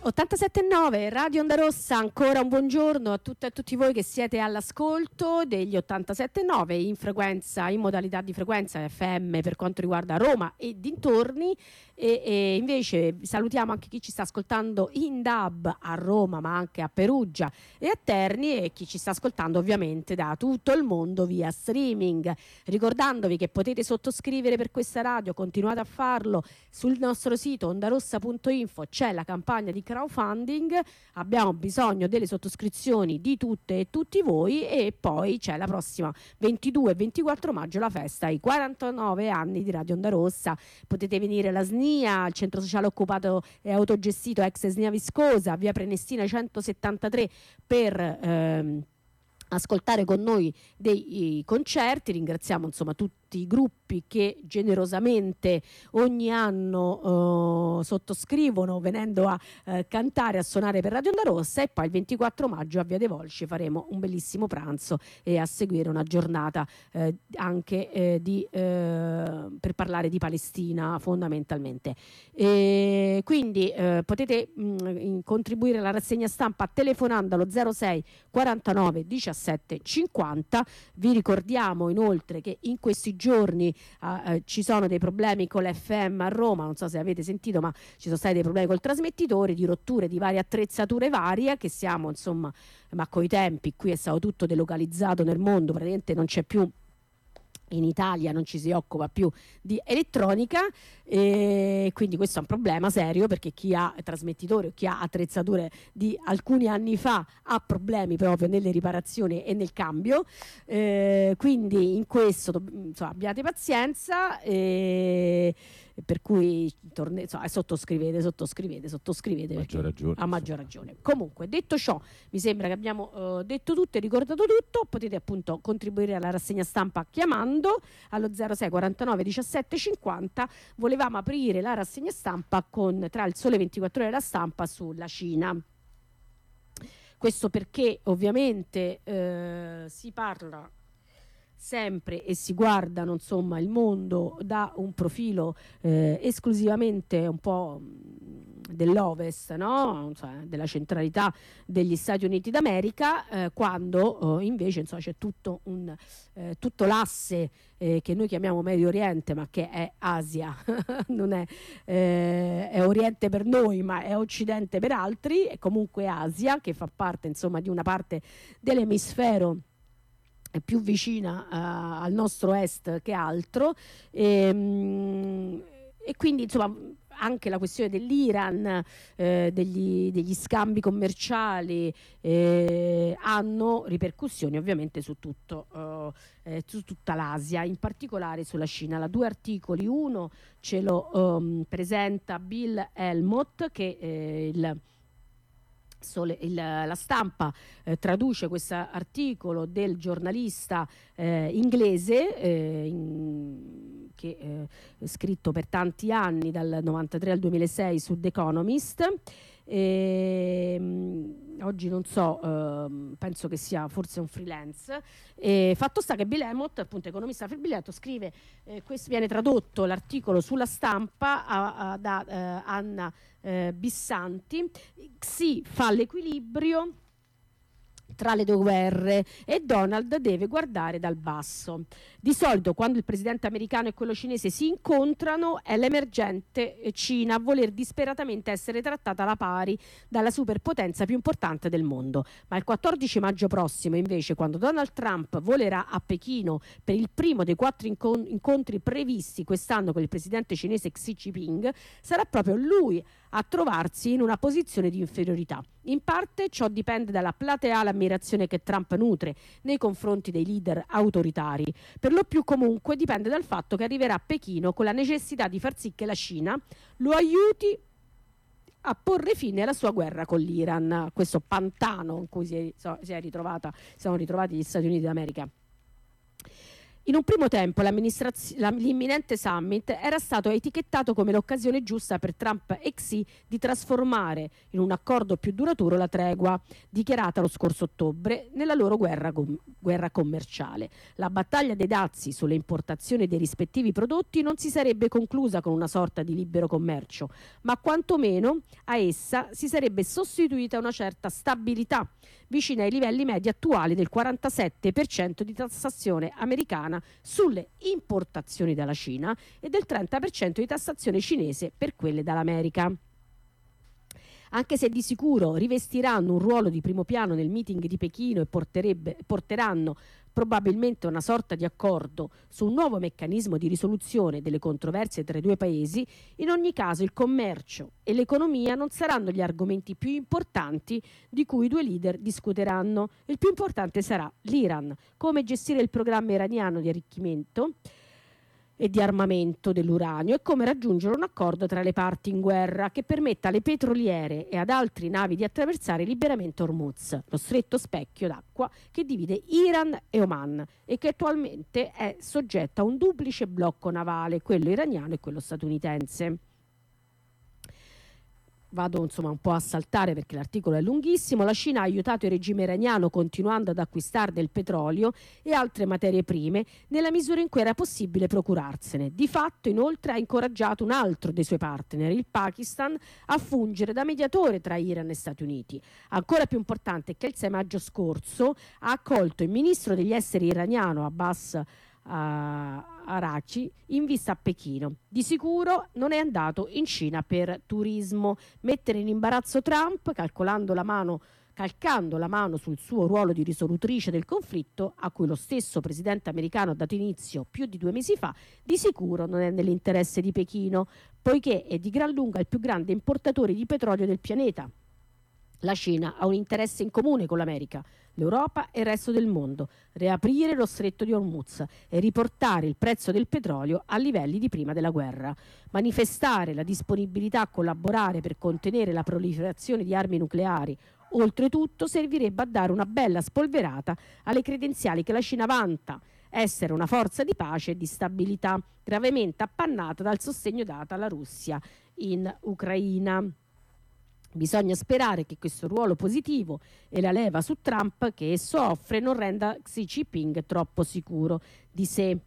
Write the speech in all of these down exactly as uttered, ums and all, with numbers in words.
ottantasette virgola nove Radio Onda Rossa, ancora un buongiorno a tutte e a tutti voi che siete all'ascolto degli ottantasette virgola nove in frequenza, in modalità di frequenza F M per quanto riguarda Roma e dintorni, e, e invece salutiamo anche chi ci sta ascoltando in D A B a Roma, ma anche a Perugia e a Terni, e chi ci sta ascoltando ovviamente da tutto il mondo via streaming, ricordandovi che potete sottoscrivere per questa radio, continuate a farlo sul nostro sito ondarossa punto info, c'è la campagna di crowdfunding, abbiamo bisogno delle sottoscrizioni di tutte e tutti voi, e poi c'è la prossima ventidue e ventiquattro maggio la festa ai quarantanove anni di Radio Onda Rossa. Potete venire alla S N I A, il centro sociale occupato e autogestito ex S N I A Viscosa, via Prenestina centosettantatré, per ehm, ascoltare con noi dei concerti. Ringraziamo insomma tutti i gruppi che generosamente ogni anno uh, sottoscrivono venendo a uh, cantare, a suonare per Radio Onda Rossa, e poi il ventiquattro maggio a Via dei Volsci faremo un bellissimo pranzo e a seguire una giornata uh, anche uh, di, uh, per parlare di Palestina fondamentalmente. E quindi uh, potete mh, contribuire alla rassegna stampa telefonando allo zero sei quarantanove diciassette cinquanta. Vi ricordiamo inoltre che in questi giorni uh, uh, ci sono dei problemi con l'F M a Roma, non so se avete sentito, ma ci sono stati dei problemi col trasmettitore, di rotture di varie attrezzature varie, che siamo insomma, ma coi tempi qui è stato tutto delocalizzato nel mondo, praticamente non c'è più, in Italia non ci si occupa più di elettronica, e quindi questo è un problema serio, perché chi ha trasmettitori o chi ha attrezzature di alcuni anni fa ha problemi proprio nelle riparazioni e nel cambio, eh, quindi in questo insomma, abbiate pazienza, e per cui torne, insomma, sottoscrivete, sottoscrivete, sottoscrivete maggior ragione, a maggior ragione. Comunque, detto ciò, mi sembra che abbiamo uh, detto tutto e ricordato tutto. Potete appunto contribuire alla rassegna stampa chiamando allo zero sei quarantanove diciassette cinquanta. Volevamo aprire la rassegna stampa con tra il Sole ventiquattro Ore e la Stampa sulla Cina. Questo perché ovviamente eh, si parla sempre e si guardano insomma il mondo da un profilo eh, esclusivamente un po' dell'Ovest, no? Cioè, della centralità degli Stati Uniti d'America, eh, quando eh, invece insomma, c'è tutto, un, eh, tutto l'asse eh, che noi chiamiamo Medio Oriente, ma che è Asia, non è, eh, è Oriente per noi, ma è Occidente per altri, è comunque Asia, che fa parte insomma di una parte dell'emisfero più vicina uh, al nostro est che altro, e, mh, e quindi insomma anche la questione dell'Iran, eh, degli, degli scambi commerciali eh, hanno ripercussioni ovviamente su, tutto, uh, eh, su tutta l'Asia, in particolare sulla Cina. La due articoli, uno ce lo um, presenta Bill Helmut, che eh, il Sole, il, la Stampa eh, traduce questo articolo del giornalista eh, inglese eh, in, che eh, è scritto per tanti anni, dal novantatré al duemilasei, su The Economist. E, mh, oggi non so, eh, penso che sia forse un freelance. E, fatto sta che Bill Helmut, appunto economista del biglietto, scrive, eh, questo viene tradotto l'articolo sulla Stampa a, a, da eh, Anna eh, Bissanti. Si fa l'equilibrio tra le due guerre e Donald deve guardare dal basso. Di solito quando il presidente americano e quello cinese si incontrano è l'emergente Cina a voler disperatamente essere trattata alla pari dalla superpotenza più importante del mondo. Ma il quattordici maggio prossimo, invece, quando Donald Trump volerà a Pechino per il primo dei quattro incon- incontri previsti quest'anno con il presidente cinese Xi Jinping, sarà proprio lui a trovarsi in una posizione di inferiorità. In parte ciò dipende dalla plateale ammirazione che Trump nutre nei confronti dei leader autoritari. Per lo più comunque dipende dal fatto che arriverà a Pechino con la necessità di far sì che la Cina lo aiuti a porre fine alla sua guerra con l'Iran, questo pantano in cui si è, so, si è ritrovata, si sono ritrovati gli Stati Uniti d'America. In un primo tempo l'amministrazio- la- l'imminente summit era stato etichettato come l'occasione giusta per Trump e Xi di trasformare in un accordo più duraturo la tregua dichiarata lo scorso ottobre nella loro guerra, com- guerra commerciale. La battaglia dei dazi sulle importazioni dei rispettivi prodotti non si sarebbe conclusa con una sorta di libero commercio, ma quantomeno a essa si sarebbe sostituita una certa stabilità, vicina ai livelli medi attuali del quarantasette per cento di tassazione americana sulle importazioni dalla Cina e del trenta per cento di tassazione cinese per quelle dall'America. Anche se di sicuro rivestiranno un ruolo di primo piano nel meeting di Pechino e porteranno probabilmente una sorta di accordo su un nuovo meccanismo di risoluzione delle controversie tra i due paesi, in ogni caso il commercio e l'economia non saranno gli argomenti più importanti di cui i due leader discuteranno. Il più importante sarà l'Iran, come gestire il programma iraniano di arricchimento e di armamento dell'uranio e come raggiungere un accordo tra le parti in guerra che permetta alle petroliere e ad altre navi di attraversare liberamente Hormuz, lo stretto specchio d'acqua che divide Iran e Oman e che attualmente è soggetto a un duplice blocco navale, quello iraniano e quello statunitense. Vado insomma un po' a saltare perché l'articolo è lunghissimo. La Cina ha aiutato il regime iraniano continuando ad acquistare del petrolio e altre materie prime nella misura in cui era possibile procurarsene. Di fatto, inoltre, ha incoraggiato un altro dei suoi partner, il Pakistan, a fungere da mediatore tra Iran e Stati Uniti. Ancora più importante è che il sei maggio scorso ha accolto il ministro degli esteri iraniano Abbas Uh, Araghchi in vista a Pechino. Di sicuro non è andato in Cina per turismo. Mettere in imbarazzo Trump, calcolando la mano, calcando la mano sul suo ruolo di risolutrice del conflitto, a cui lo stesso presidente americano ha dato inizio più di due mesi fa, di sicuro non è nell'interesse di Pechino, poiché è di gran lunga il più grande importatore di petrolio del pianeta. La Cina ha un interesse in comune con l'America, l'Europa e il resto del mondo: riaprire lo stretto di Hormuz e riportare il prezzo del petrolio a livelli di prima della guerra. Manifestare la disponibilità a collaborare per contenere la proliferazione di armi nucleari, oltretutto, servirebbe a dare una bella spolverata alle credenziali che la Cina vanta essere una forza di pace e di stabilità, gravemente appannata dal sostegno dato alla Russia in Ucraina. Bisogna sperare che questo ruolo positivo e la leva su Trump che esso offre non renda Xi Jinping troppo sicuro di sé.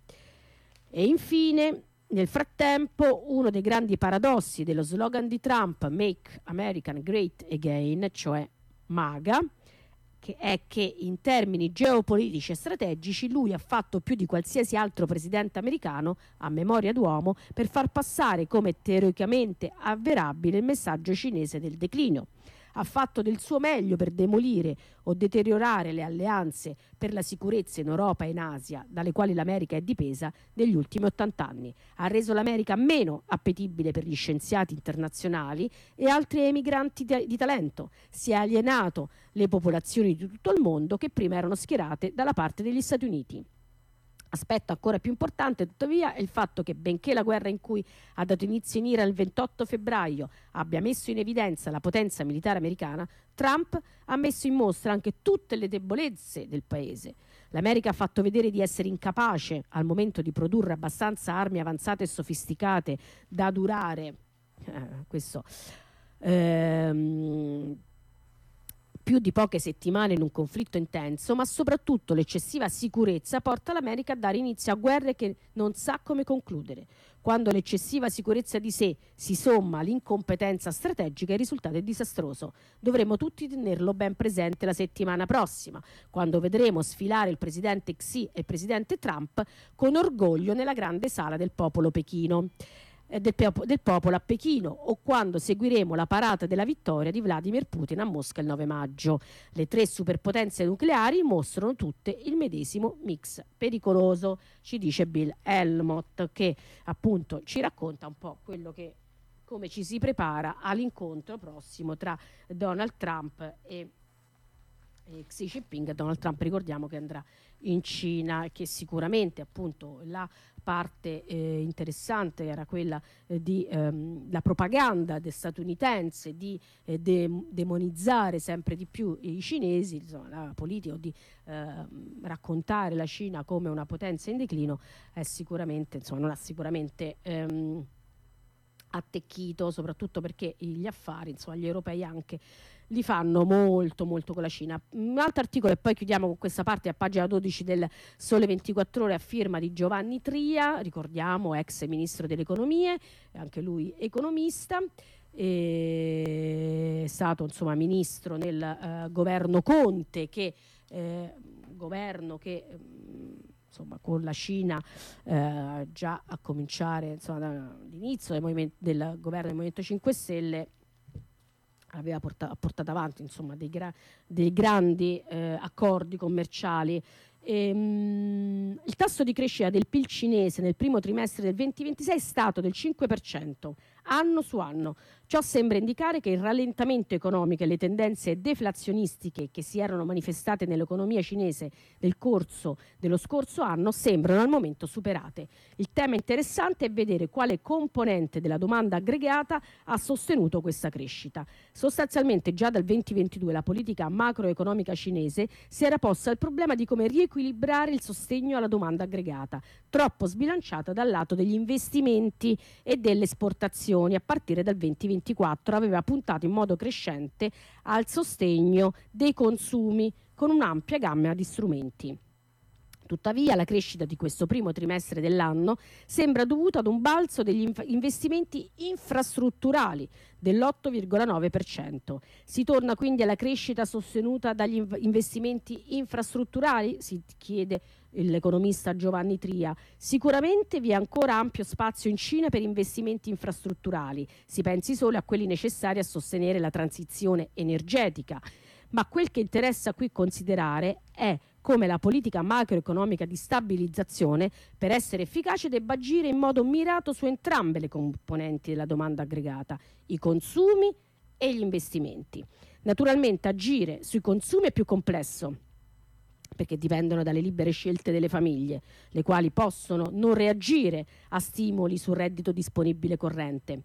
E infine, nel frattempo, uno dei grandi paradossi dello slogan di Trump, Make America Great Again, cioè MAGA, che è che in termini geopolitici e strategici lui ha fatto più di qualsiasi altro presidente americano a memoria d'uomo per far passare come teoricamente avverabile il messaggio cinese del declino. Ha fatto del suo meglio per demolire o deteriorare le alleanze per la sicurezza in Europa e in Asia, dalle quali l'America è dipesa negli ultimi ottanta anni. Ha reso l'America meno appetibile per gli scienziati internazionali e altri emigranti di talento. Si è alienato le popolazioni di tutto il mondo che prima erano schierate dalla parte degli Stati Uniti. Aspetto ancora più importante, tuttavia, è il fatto che, benché la guerra in cui ha dato inizio in Iran il ventotto febbraio abbia messo in evidenza la potenza militare americana, Trump ha messo in mostra anche tutte le debolezze del paese. L'America ha fatto vedere di essere incapace al momento di produrre abbastanza armi avanzate e sofisticate da durare eh, questo ehm, più di poche settimane in un conflitto intenso, ma soprattutto l'eccessiva sicurezza porta l'America a dare inizio a guerre che non sa come concludere. Quando l'eccessiva sicurezza di sé si somma all'incompetenza strategica, il risultato è disastroso. Dovremo tutti tenerlo ben presente la settimana prossima, quando vedremo sfilare il presidente Xi e il presidente Trump con orgoglio nella grande sala del popolo pechino. Del, del popolo a Pechino, o quando seguiremo la parata della vittoria di Vladimir Putin a Mosca il nove maggio. Le tre superpotenze nucleari mostrano tutte il medesimo mix pericoloso, ci dice Bill Helmut, che appunto ci racconta un po' quello che, come ci si prepara all'incontro prossimo tra Donald Trump e E Xi Jinping, Donald Trump ricordiamo che andrà in Cina e che sicuramente appunto la parte eh, interessante era quella eh, di ehm, la propaganda de statunitense di eh, de demonizzare sempre di più i cinesi, insomma, la politica di eh, raccontare la Cina come una potenza in declino è sicuramente, insomma, non ha sicuramente ehm, attecchito, soprattutto perché gli affari, insomma, gli europei anche li fanno molto molto con la Cina. Un altro articolo e poi chiudiamo con questa parte a pagina dodici del Sole ventiquattro Ore a firma di Giovanni Tria, ricordiamo ex ministro delle economie, anche lui economista, è stato insomma ministro nel eh, governo Conte, che eh, governo che eh, insomma con la Cina eh, già a cominciare insomma dall'inizio del, del governo del Movimento cinque Stelle aveva portato, portato avanti insomma dei, gra- dei grandi eh, accordi commerciali. E, mh, il tasso di crescita del P I L cinese nel primo trimestre del duemilaventisei è stato del cinque per cento anno su anno. Ciò sembra indicare che il rallentamento economico e le tendenze deflazionistiche che si erano manifestate nell'economia cinese nel corso dello scorso anno sembrano al momento superate. Il tema interessante è vedere quale componente della domanda aggregata ha sostenuto questa crescita. Sostanzialmente già dal duemilaventidue la politica macroeconomica cinese si era posta il problema di come riequilibrare il sostegno alla domanda aggregata, troppo sbilanciata dal lato degli investimenti e delle esportazioni. A partire dal duemilaventiquattro aveva puntato in modo crescente al sostegno dei consumi con un'ampia gamma di strumenti. Tuttavia la crescita di questo primo trimestre dell'anno sembra dovuta ad un balzo degli investimenti infrastrutturali dell'otto virgola nove per cento. Si torna quindi alla crescita sostenuta dagli investimenti infrastrutturali? Si chiede l'economista Giovanni Tria. Sicuramente vi è ancora ampio spazio in Cina per investimenti infrastrutturali. Si pensi solo a quelli necessari a sostenere la transizione energetica. Ma quel che interessa qui considerare è come la politica macroeconomica di stabilizzazione, per essere efficace, debba agire in modo mirato su entrambe le componenti della domanda aggregata, i consumi e gli investimenti. Naturalmente agire sui consumi è più complesso, perché dipendono dalle libere scelte delle famiglie, le quali possono non reagire a stimoli sul reddito disponibile corrente.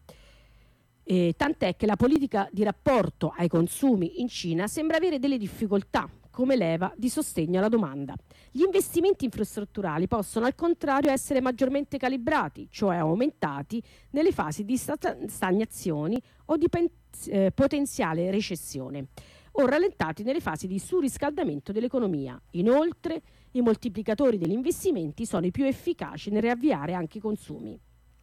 Eh, tant'è che la politica di rapporto ai consumi in Cina sembra avere delle difficoltà come leva di sostegno alla domanda. Gli investimenti infrastrutturali possono al contrario essere maggiormente calibrati, cioè aumentati nelle fasi di stagnazione o di pen- eh, potenziale recessione, o rallentati nelle fasi di surriscaldamento dell'economia. Inoltre, i moltiplicatori degli investimenti sono i più efficaci nel riavviare anche i consumi.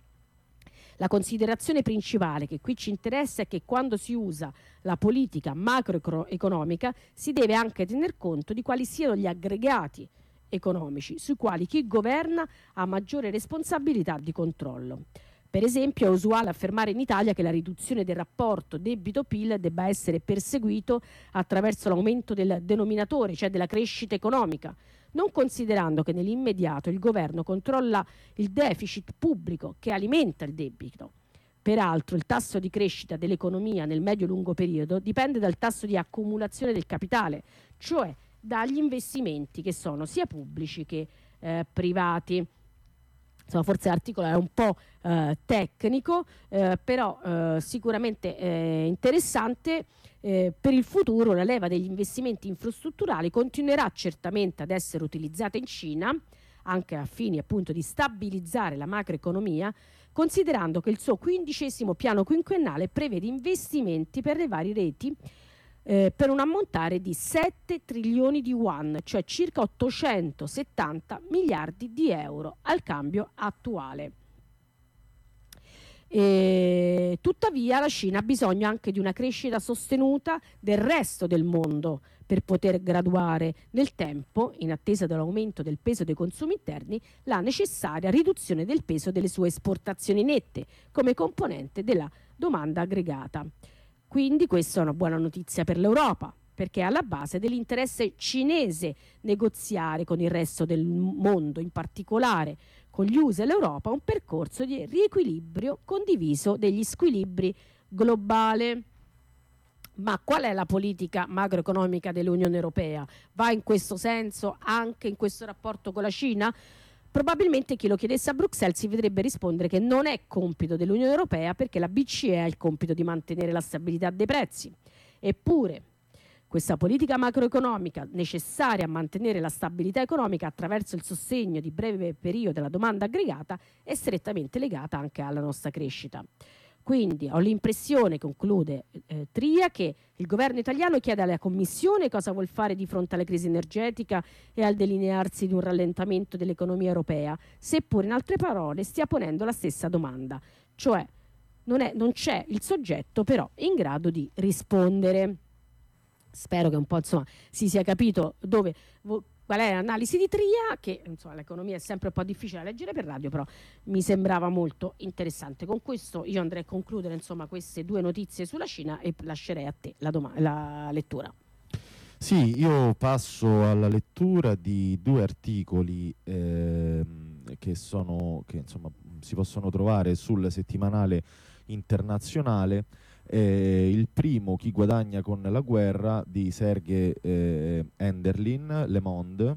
La considerazione principale che qui ci interessa è che quando si usa la politica macroeconomica si deve anche tener conto di quali siano gli aggregati economici sui quali chi governa ha maggiore responsabilità di controllo. Per esempio, è usuale affermare in Italia che la riduzione del rapporto debito-P I L debba essere perseguito attraverso l'aumento del denominatore, cioè della crescita economica, non considerando che nell'immediato il governo controlla il deficit pubblico che alimenta il debito. Peraltro, il tasso di crescita dell'economia nel medio-lungo periodo dipende dal tasso di accumulazione del capitale, cioè dagli investimenti che sono sia pubblici che eh, privati. Insomma, forse l'articolo è un po' eh, tecnico, eh, però eh, sicuramente eh, interessante. Eh, per il futuro la leva degli investimenti infrastrutturali continuerà certamente ad essere utilizzata in Cina, anche a fini appunto di stabilizzare la macroeconomia, considerando che il suo quindicesimo piano quinquennale prevede investimenti per le varie reti eh, per un ammontare di sette trilioni di yuan, cioè circa ottocentosettanta miliardi di euro al cambio attuale. E, tuttavia la Cina ha bisogno anche di una crescita sostenuta del resto del mondo per poter graduare nel tempo, in attesa dell'aumento del peso dei consumi interni, la necessaria riduzione del peso delle sue esportazioni nette come componente della domanda aggregata. Quindi questa è una buona notizia per l'Europa, perché è alla base dell'interesse cinese negoziare con il resto del mondo, in particolare con gli U S A e l'Europa, un percorso di riequilibrio condiviso degli squilibri globali. Ma qual è la politica macroeconomica dell'Unione Europea? Va in questo senso anche in questo rapporto con la Cina? Probabilmente chi lo chiedesse a Bruxelles si vedrebbe rispondere che non è compito dell'Unione Europea, perché la B C E ha il compito di mantenere la stabilità dei prezzi. Eppure questa politica macroeconomica necessaria a mantenere la stabilità economica attraverso il sostegno di breve periodo della domanda aggregata è strettamente legata anche alla nostra crescita. Quindi ho l'impressione, conclude eh, Tria, che il governo italiano chiede alla Commissione cosa vuol fare di fronte alla crisi energetica e al delinearsi di un rallentamento dell'economia europea, seppur in altre parole stia ponendo la stessa domanda, cioè non, è, non c'è il soggetto però in grado di rispondere. Spero che un po' insomma si sia capito dove... Vo- qual è l'analisi di Tria, che insomma l'economia è sempre un po' difficile da leggere per radio, però mi sembrava molto interessante. Con questo io andrei a concludere insomma queste due notizie sulla Cina e lascerei a te la, doma- la lettura. Sì, io passo alla lettura di due articoli ehm, che sono che insomma si possono trovare sul settimanale internazionale. Eh, il primo, Chi guadagna con la guerra, di Sergei eh, Enderlin, Le Monde.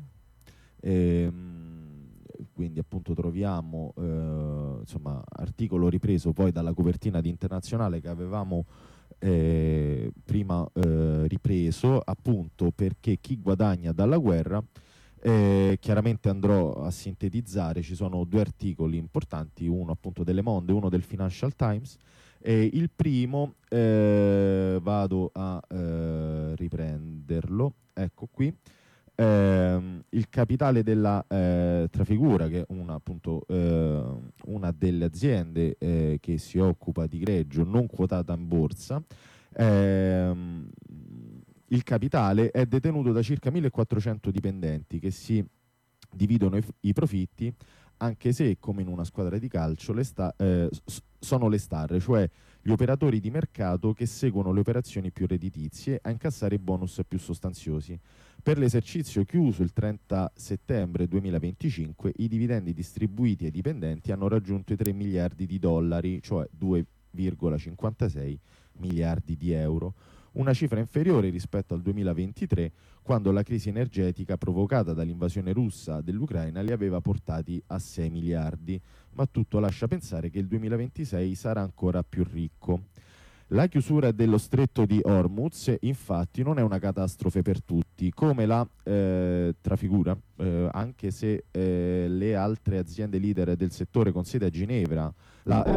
Ehm, quindi appunto troviamo eh, insomma articolo ripreso poi dalla copertina di Internazionale che avevamo eh, prima eh, ripreso, appunto perché chi guadagna dalla guerra. Eh, chiaramente andrò a sintetizzare, ci sono due articoli importanti, uno appunto delle Monde e uno del Financial Times. Eh, il primo eh, vado a eh, riprenderlo, ecco qui. Eh, il capitale della eh, Trafigura, che è una, appunto, eh, una delle aziende eh, che si occupa di greggio non quotata in borsa. ehm, il capitale è detenuto da circa millequattrocento dipendenti che si dividono i, f- i profitti, anche se, come in una squadra di calcio, le sta- eh, s- sono le star, cioè gli operatori di mercato che seguono le operazioni più redditizie a incassare i bonus più sostanziosi. Per l'esercizio chiuso il trenta settembre duemilaventicinque, i dividendi distribuiti ai dipendenti hanno raggiunto i tre miliardi di dollari, cioè due virgola cinquantasei miliardi di euro, una cifra inferiore rispetto al duemilaventitré, quando la crisi energetica provocata dall'invasione russa dell'Ucraina li aveva portati a sei miliardi, ma tutto lascia pensare che il duemilaventisei sarà ancora più ricco. La chiusura dello stretto di Hormuz, infatti, non è una catastrofe per tutti, come la eh, Trafigura, eh, anche se eh, le altre aziende leader del settore con sede a Ginevra, la